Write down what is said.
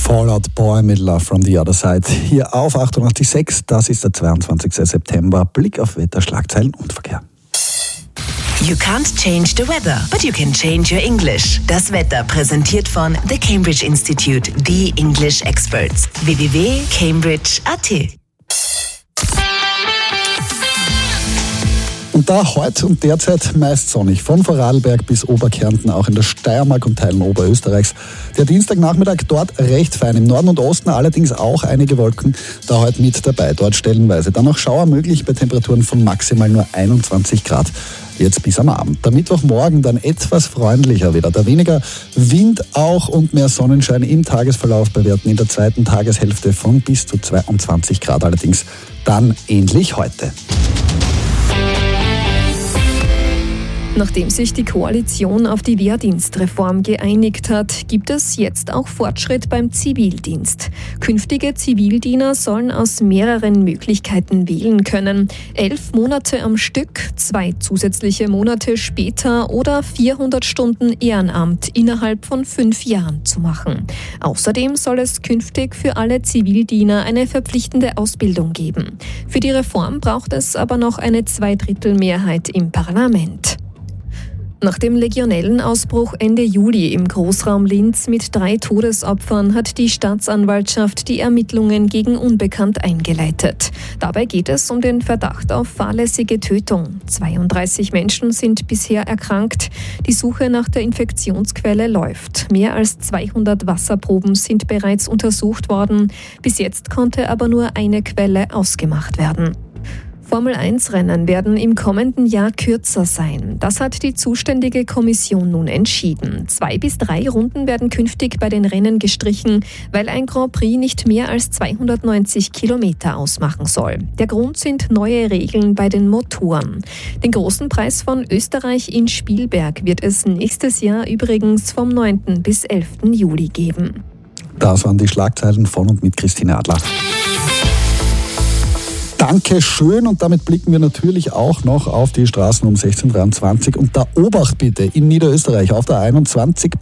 Fall Out Boy mit Love from the Other Side. Hier auf 88.6, das ist der 22. September. Blick auf Wetter, Schlagzeilen und Verkehr. You can't change the weather, but you can change your English. Das Wetter präsentiert von The Cambridge Institute, the English Experts. www.cambridge.at. Und da heute und derzeit meist sonnig, von Vorarlberg bis Oberkärnten, auch in der Steiermark und Teilen Oberösterreichs. Der Dienstagnachmittag dort recht fein, im Norden und Osten allerdings auch einige Wolken, da heute mit dabei, dort stellenweise. Dann noch Schauer möglich bei Temperaturen von maximal nur 21 Grad. Jetzt bis am Abend. Der Mittwochmorgen dann etwas freundlicher wieder. Da weniger Wind auch und mehr Sonnenschein im Tagesverlauf bei Werten in der zweiten Tageshälfte von bis zu 22 Grad allerdings. Dann ähnlich heute. Nachdem sich die Koalition auf die Wehrdienstreform geeinigt hat, gibt es jetzt auch Fortschritt beim Zivildienst. Künftige Zivildiener sollen aus mehreren Möglichkeiten wählen können. 11 Monate am Stück, 2 zusätzliche Monate später oder 400 Stunden Ehrenamt innerhalb von 5 Jahren zu machen. Außerdem soll es künftig für alle Zivildiener eine verpflichtende Ausbildung geben. Für die Reform braucht es aber noch eine 2/3 im Parlament. Nach dem Legionellenausbruch Ende Juli im Großraum Linz mit 3 Todesopfern hat die Staatsanwaltschaft die Ermittlungen gegen Unbekannt eingeleitet. Dabei geht es um den Verdacht auf fahrlässige Tötung. 32 Menschen sind bisher erkrankt. Die Suche nach der Infektionsquelle läuft. Mehr als 200 Wasserproben sind bereits untersucht worden. Bis jetzt konnte aber nur eine Quelle ausgemacht werden. Formel-1-Rennen werden im kommenden Jahr kürzer sein. Das hat die zuständige Kommission nun entschieden. 2 bis 3 Runden werden künftig bei den Rennen gestrichen, weil ein Grand Prix nicht mehr als 290 Kilometer ausmachen soll. Der Grund sind neue Regeln bei den Motoren. Den großen Preis von Österreich in Spielberg wird es nächstes Jahr übrigens vom 9. bis 11. Juli geben. Das waren die Schlagzeilen von und mit Christine Adler. Dankeschön, und damit blicken wir natürlich auch noch auf die Straßen um 16:23 und da Obacht bitte in Niederösterreich auf der 21